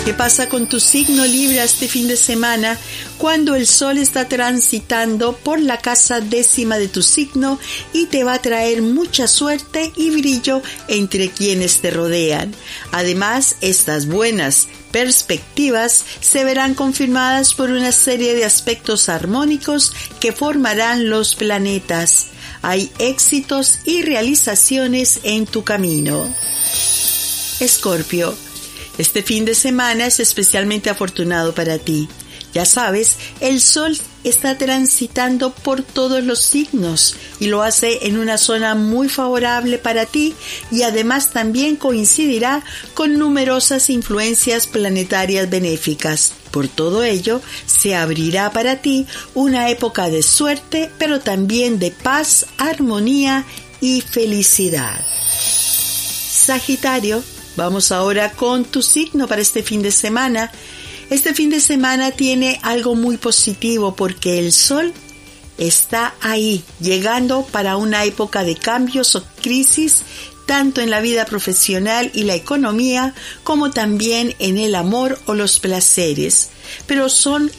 ¿Qué pasa con tu signo Libra este fin de semana cuando el Sol está transitando por la casa 10ª de tu signo y te va a traer mucha suerte y brillo entre quienes te rodean? Además, estas buenas perspectivas se verán confirmadas por una serie de aspectos armónicos que formarán los planetas. Hay éxitos y realizaciones en tu camino. Escorpio, este fin de semana es especialmente afortunado para ti. Ya sabes, el Sol está transitando por todos los signos y lo hace en una zona muy favorable para ti, y además también coincidirá con numerosas influencias planetarias benéficas. Por todo ello, se abrirá para ti una época de suerte, pero también de paz, armonía y felicidad. Sagitario, vamos ahora con tu signo para este fin de semana. Este fin de semana tiene algo muy positivo porque el Sol está ahí, llegando para una época de cambios o crisis, tanto en la vida profesional y la economía, como también en el amor o los placeres. Pero son